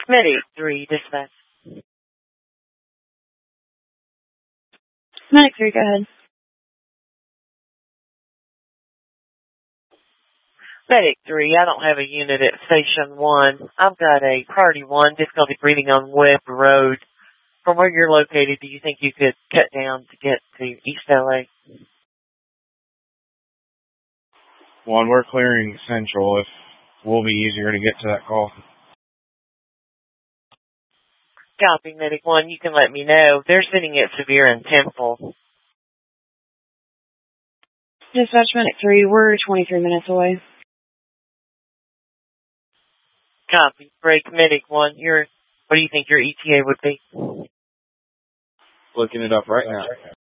Medic 3, dispatch. Medic 3, go ahead. Medic 3, I don't have a unit at Station 1. I've got a Priority 1, difficulty breathing on Webb Road. From where you're located, do you think you could cut down to get to East LA? 1, we're clearing Central. If will be easier to get to that call. Copy, Medic 1. You can let me know. They're sitting at Severe and Temple. Dispatch Medic 3, we're 23 minutes away. Copy. Break, Medic 1. What do you think your ETA would be? Looking it up right now.